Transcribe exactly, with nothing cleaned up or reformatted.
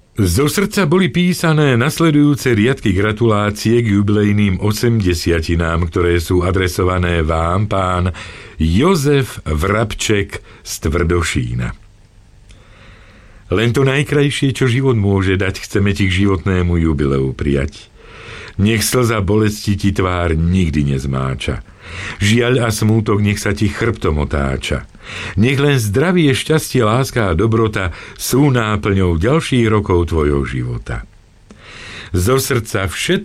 Zo srdca boli písané nasledujúce riadky gratulácie k jubilejným osemdesiatinám, ktoré sú adresované vám, pán Jozef Vrabček z Tvrdošína. Len to najkrajšie, čo život môže dať, chceme ti k životnému jubileu prijať. Nech slza bolesti ti tvár nikdy nezmáča. Žiaľ a smútok nech sa ti chrbtom otáča. Nech len zdravie, šťastie, láska a dobrota sú náplňou ďalších rokov tvojho života. Zo srdca všetko